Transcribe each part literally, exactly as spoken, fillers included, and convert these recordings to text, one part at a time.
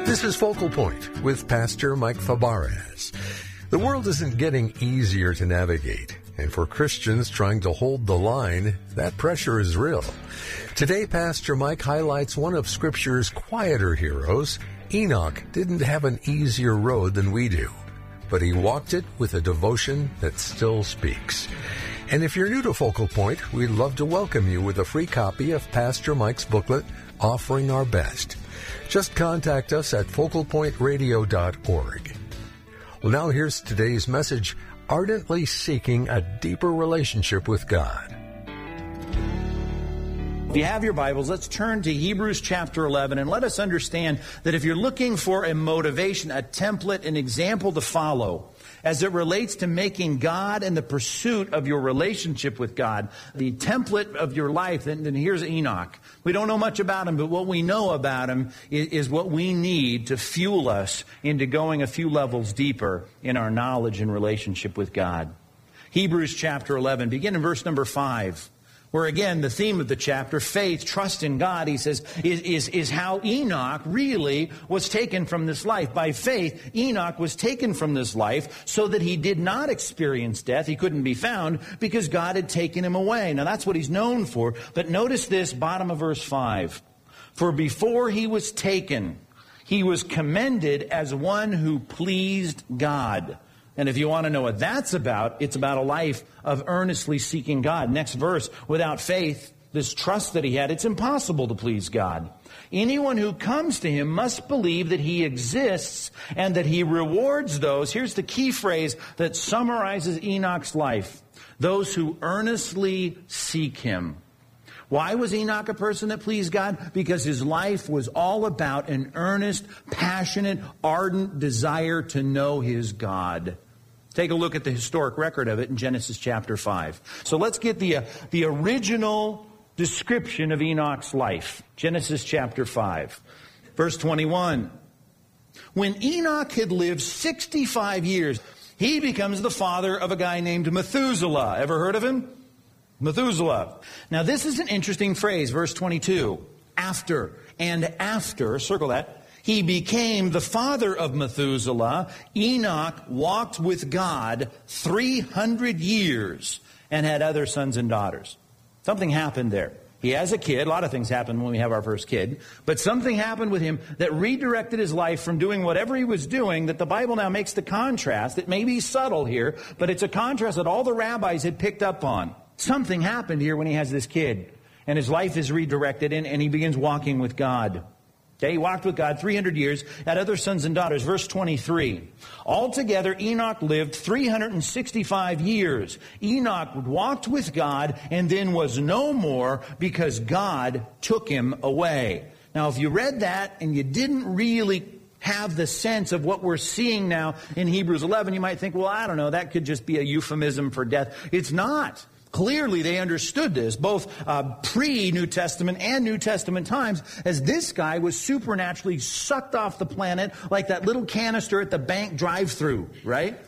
This is Focal Point with Pastor Mike Fabarez. The world isn't getting easier to navigate, and for Christians trying to hold the line, that pressure is real. Today, Pastor Mike highlights one of Scripture's quieter heroes. Enoch didn't have an easier road than we do, but he walked it with a devotion that still speaks. And if you're new to Focal Point, we'd love to welcome you with a free copy of Pastor Mike's booklet, Offering Our Best. Just contact us at focal point radio dot org. Well, now here's today's message, ardently seeking a deeper relationship with God. If you have your Bibles, let's turn to Hebrews chapter eleven, and let us understand that if you're looking for a motivation, a template, an example to follow, as it relates to making God and the pursuit of your relationship with God the template of your life, then, then here's Enoch. We don't know much about him, but what we know about him is, is what we need to fuel us into going a few levels deeper in our knowledge and relationship with God. Hebrews chapter eleven, begin in verse number five. Where again, the theme of the chapter, faith, trust in God, he says, is, is, is how Enoch really was taken from this life. By faith, Enoch was taken from this life so that he did not experience death. He couldn't be found because God had taken him away. Now that's what he's known for. But notice this, bottom of verse five. For before he was taken, he was commended as one who pleased God. And if you want to know what that's about, it's about a life of earnestly seeking God. Next verse, without faith, this trust that he had, it's impossible to please God. Anyone who comes to him must believe that he exists and that he rewards those. Here's the key phrase that summarizes Enoch's life. Those who earnestly seek him. Why was Enoch a person that pleased God? Because his life was all about an earnest, passionate, ardent desire to know his God. Take a look at the historic record of it in Genesis chapter five. So let's get the, uh, the original description of Enoch's life. Genesis chapter five, verse twenty-one. When Enoch had lived sixty-five years, he becomes the father of a guy named Methuselah. Ever heard of him? Methuselah. Now this is an interesting phrase, verse twenty-two. After, and after, circle that. He became the father of Methuselah. Enoch walked with God three hundred years and had other sons and daughters. Something happened there. He has a kid. A lot of things happen when we have our first kid. But something happened with him that redirected his life from doing whatever he was doing, that the Bible now makes the contrast. It may be subtle here, but it's a contrast that all the rabbis had picked up on. Something happened here when he has this kid. And his life is redirected and, and he begins walking with God. Okay, he walked with God three hundred years, had other sons and daughters. Verse twenty-three. Altogether, Enoch lived three hundred sixty-five years. Enoch walked with God and then was no more because God took him away. Now, if you read that and you didn't really have the sense of what we're seeing now in Hebrews eleven, you might think, well, I don't know, that could just be a euphemism for death. It's not. Clearly, they understood this, both uh, pre-New Testament and New Testament times, as this guy was supernaturally sucked off the planet like that little canister at the bank drive-thru, right?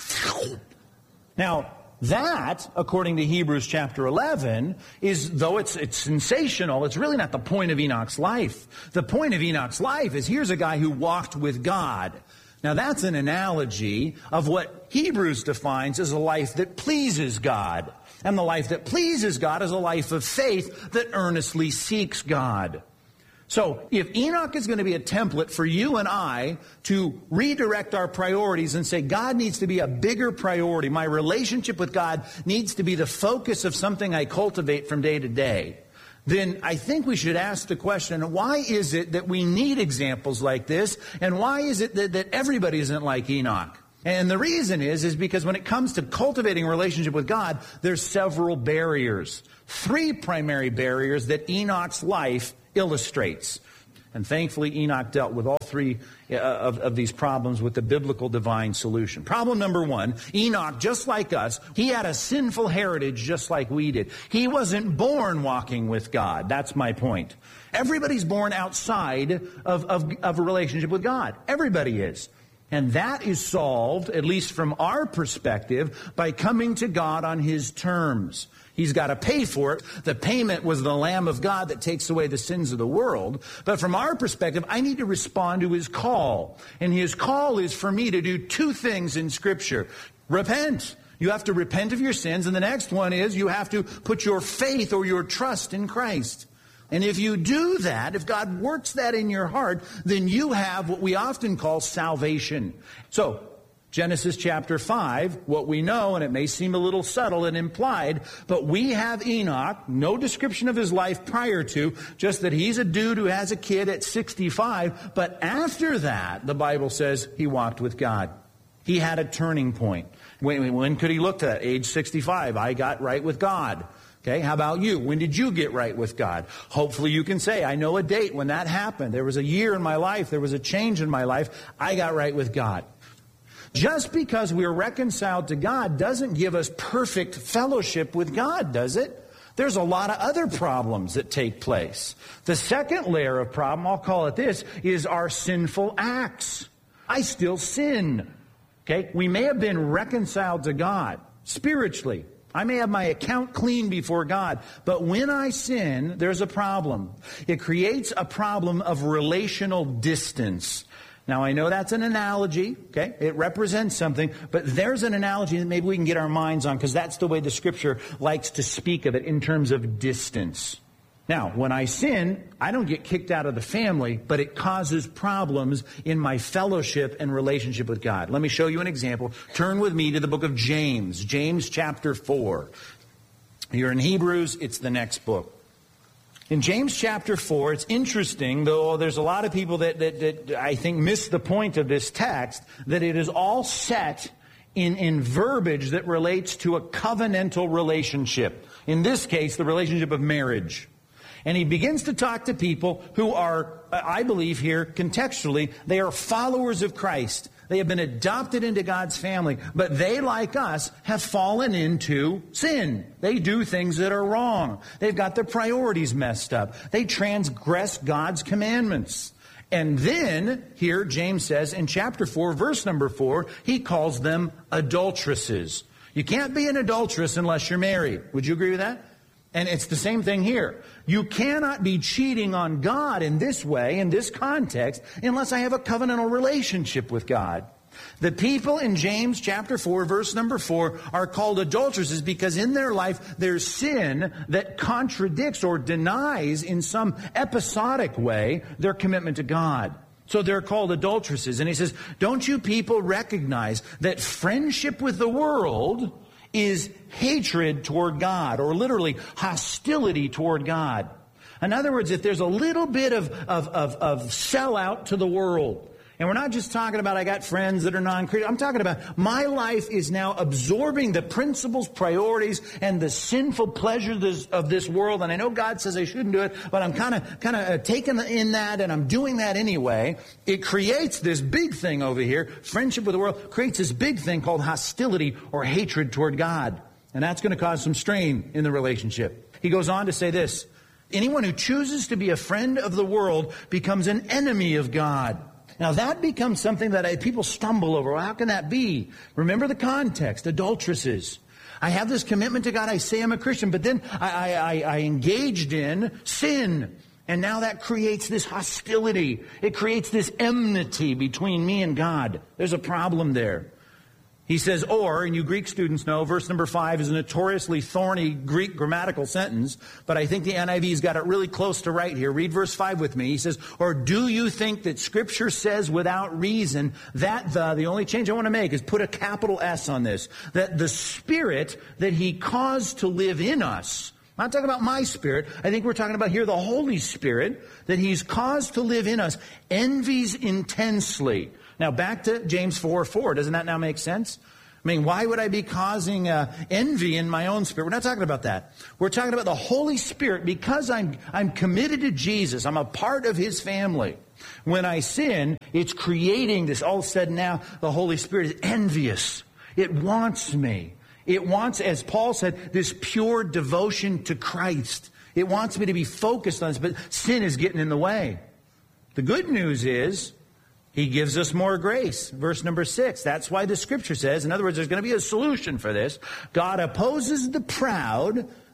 Now, that, according to Hebrews chapter eleven, is, though it's, it's sensational, it's really not the point of Enoch's life. The point of Enoch's life is here's a guy who walked with God. Now, that's an analogy of what Hebrews defines as a life that pleases God. And the life that pleases God is a life of faith that earnestly seeks God. So, if Enoch is going to be a template for you and I to redirect our priorities and say, God needs to be a bigger priority, my relationship with God needs to be the focus of something I cultivate from day to day, then I think we should ask the question, why is it that we need examples like this? And why is it that, that everybody isn't like Enoch? And the reason is, is because when it comes to cultivating a relationship with God, there's several barriers. Three primary barriers that Enoch's life illustrates. And thankfully, Enoch dealt with all three uh, of, of these problems with the biblical divine solution. Problem number one, Enoch, just like us, he had a sinful heritage just like we did. He wasn't born walking with God. That's my point. Everybody's born outside of, of, of a relationship with God. Everybody is. And that is solved, at least from our perspective, by coming to God on His terms. He's got to pay for it. The payment was the Lamb of God that takes away the sins of the world. But from our perspective, I need to respond to his call. And his call is for me to do two things in Scripture. Repent. You have to repent of your sins. And the next one is you have to put your faith or your trust in Christ. And if you do that, if God works that in your heart, then you have what we often call salvation. So, Genesis chapter five, what we know, and it may seem a little subtle and implied, but we have Enoch, no description of his life prior to, just that he's a dude who has a kid at sixty-five, but after that, the Bible says he walked with God. He had a turning point. When, when could he look to that? Age sixty-five, I got right with God. Okay, how about you? When did you get right with God? Hopefully you can say, I know a date when that happened. There was a year in my life, there was a change in my life, I got right with God. Just because we're reconciled to God doesn't give us perfect fellowship with God, does it? There's a lot of other problems that take place. The second layer of problem, I'll call it this, is our sinful acts. I still sin. Okay? We may have been reconciled to God spiritually. I may have my account clean before God, but when I sin, there's a problem. It creates a problem of relational distance. Now, I know that's an analogy, okay? It represents something, but there's an analogy that maybe we can get our minds on, because that's the way the Scripture likes to speak of it in terms of distance. Now, when I sin, I don't get kicked out of the family, but it causes problems in my fellowship and relationship with God. Let me show you an example. Turn with me to the book of James, James chapter four. You're in Hebrews, it's the next book. In James chapter four, it's interesting, though there's a lot of people that, that, that I think miss the point of this text, that it is all set in, in verbiage that relates to a covenantal relationship. In this case, the relationship of marriage. And he begins to talk to people who are, I believe here, contextually, they are followers of Christ. They have been adopted into God's family, but they, like us, have fallen into sin. They do things that are wrong. They've got their priorities messed up. They transgress God's commandments. And then, here, James says in chapter four, verse number four, he calls them adulteresses. You can't be an adulteress unless you're married. Would you agree with that? And it's the same thing here. You cannot be cheating on God in this way, in this context, unless I have a covenantal relationship with God. The people in James chapter four, verse number four, are called adulteresses because in their life there's sin that contradicts or denies in some episodic way their commitment to God. So they're called adulteresses. And he says, don't you people recognize that friendship with the world is hatred toward God, or literally hostility toward God? In other words, if there's a little bit of, of, of, of sellout to the world, and we're not just talking about I got friends that are non-Christian. I'm talking about my life is now absorbing the principles, priorities, and the sinful pleasures of this world. And I know God says I shouldn't do it, but I'm kind of kind of taking in that, and I'm doing that anyway. It creates this big thing over here. Friendship with the world creates this big thing called hostility or hatred toward God. And that's going to cause some strain in the relationship. He goes on to say this: anyone who chooses to be a friend of the world becomes an enemy of God. Now that becomes something that I, people stumble over. Well, how can that be? Remember the context, adulteresses. I have this commitment to God. I say I'm a Christian, but then I, I, I engaged in sin. And now that creates this hostility. It creates this enmity between me and God. There's a problem there. He says, or, and you Greek students know, verse number five is a notoriously thorny Greek grammatical sentence, but I think the N I V's got it really close to right here. Read verse five with me. He says, or do you think that Scripture says without reason that the, the only change I want to make is put a capital S on this, that the Spirit that He caused to live in us, I'm not talking about my spirit, I think we're talking about here the Holy Spirit that He's caused to live in us, envies intensely. Now, back to James four four. Doesn't that now make sense? I mean, why would I be causing uh, envy in my own spirit? We're not talking about that. We're talking about the Holy Spirit. Because I'm, I'm committed to Jesus, I'm a part of His family. When I sin, it's creating this. All of a sudden now, the Holy Spirit is envious. It wants me. It wants, as Paul said, this pure devotion to Christ. It wants me to be focused on this, but sin is getting in the way. The good news is, He gives us more grace. Verse number six. That's why the Scripture says, in other words, there's going to be a solution for this. God opposes the proud,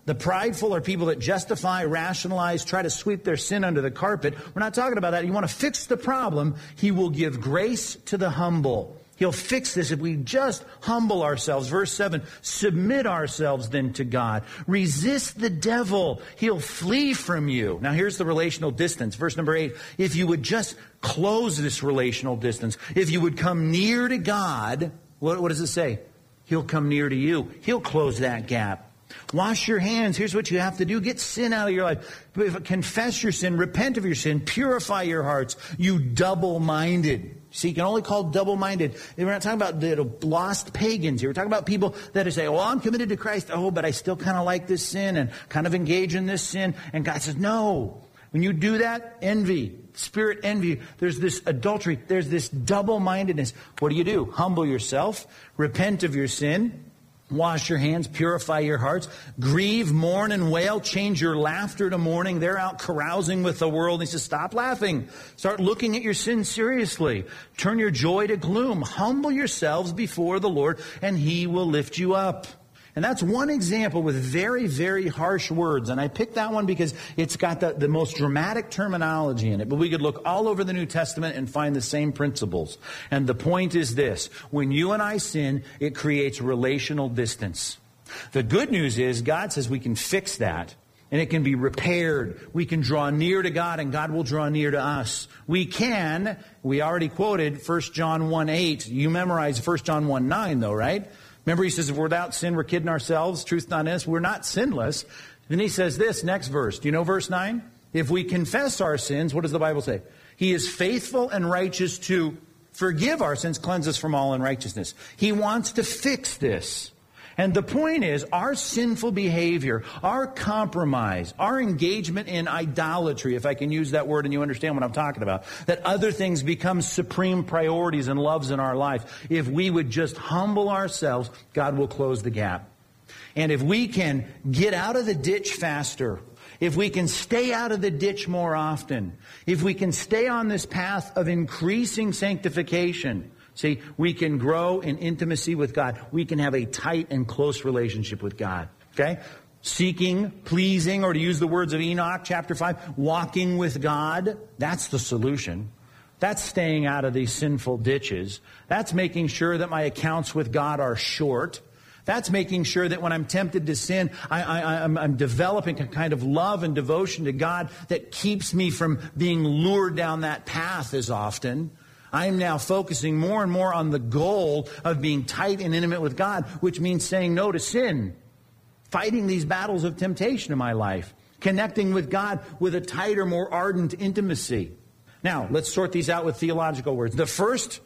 The prideful are people that justify, rationalize, try to sweep their sin under the carpet. We're not talking about that. You want to fix the problem. He will give grace to the humble. He'll fix this if we just humble ourselves. Verse seven, submit ourselves then to God. Resist the devil. He'll flee from you. Now here's the relational distance. Verse number eight, if you would just close this relational distance, if you would come near to God, what, what does it say? He'll come near to you. He'll close that gap. Wash your hands. Here's what you have to do. Get sin out of your life. Confess your sin. Repent of your sin. Purify your hearts. You double-minded. See, you can only call double-minded. We're not talking about the lost pagans here. We're talking about people that say, well, I'm committed to Christ. Oh, but I still kind of like this sin and kind of engage in this sin. And God says, no. When you do that, envy, spirit envy, there's this adultery. There's this double-mindedness. What do you do? Humble yourself. Repent of your sin. Wash your hands, purify your hearts, grieve, mourn, and wail, change your laughter to mourning. They're out carousing with the world. He says, stop laughing. Start looking at your sin seriously. Turn your joy to gloom. Humble yourselves before the Lord, and He will lift you up. And that's one example with very, very harsh words. And I picked that one because it's got the, the most dramatic terminology in it. But we could look all over the New Testament and find the same principles. And the point is this. When you and I sin, it creates relational distance. The good news is God says we can fix that. And it can be repaired. We can draw near to God, and God will draw near to us. We can, we already quoted First John one eight. You memorize First John one nine, though, right? Remember, he says, if we're without sin, we're kidding ourselves. Truth not in us. We're not sinless. Then he says this, next verse. Do you know verse nine? If we confess our sins, what does the Bible say? He is faithful and righteous to forgive our sins, cleanse us from all unrighteousness. He wants to fix this. And the point is, our sinful behavior, our compromise, our engagement in idolatry, if I can use that word and you understand what I'm talking about, that other things become supreme priorities and loves in our life. If we would just humble ourselves, God will close the gap. And if we can get out of the ditch faster, if we can stay out of the ditch more often, if we can stay on this path of increasing sanctification, see, we can grow in intimacy with God. We can have a tight and close relationship with God. Okay? Seeking, pleasing, or to use the words of Enoch, chapter five, walking with God. That's the solution. That's staying out of these sinful ditches. That's making sure that my accounts with God are short. That's making sure that when I'm tempted to sin, I, I, I'm, I'm developing a kind of love and devotion to God that keeps me from being lured down that path as often. I'm now focusing more and more on the goal of being tight and intimate with God, which means saying no to sin, fighting these battles of temptation in my life, connecting with God with a tighter, more ardent intimacy. Now, let's sort these out with theological words. The first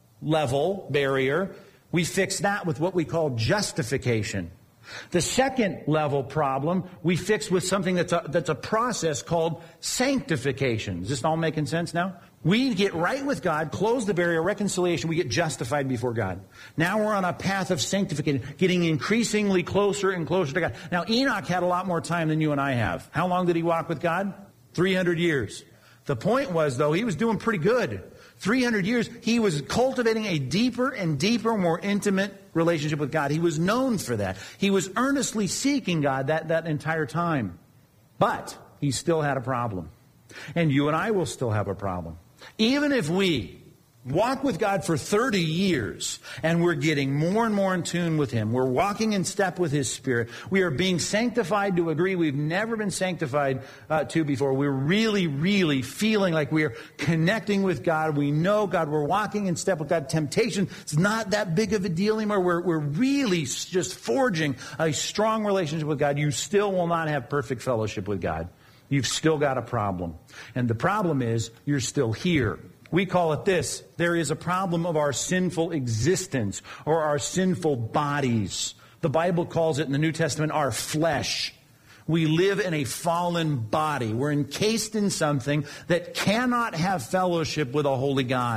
level barrier, we fix that with what we call justification. The second level problem, we fix with something that's a, that's a process called sanctification. Is this all making sense now? We get right with God, close the barrier, reconciliation, we get justified before God. Now we're on a path of sanctification, getting increasingly closer and closer to God. Now Enoch had a lot more time than you and I have. How long did he walk with God? three hundred years. The point was, though, he was doing pretty good. three hundred years, he was cultivating a deeper and deeper, more intimate relationship with God. He was known for that. He was earnestly seeking God that, that entire time. But he still had a problem. And you and I will still have a problem. Even if we walk with God for thirty years and we're getting more and more in tune with Him, we're walking in step with His Spirit, we are being sanctified to a degree we've never been sanctified uh, to before. We're really, really feeling like we are connecting with God. We know God. We're walking in step with God. Temptation is not that big of a deal anymore. We're, we're really just forging a strong relationship with God. You still will not have perfect fellowship with God. You've still got a problem. And the problem is you're still here. We call it this. There is a problem of our sinful existence or our sinful bodies. The Bible calls it in the New Testament our flesh. We live in a fallen body. We're encased in something that cannot have fellowship with a holy God.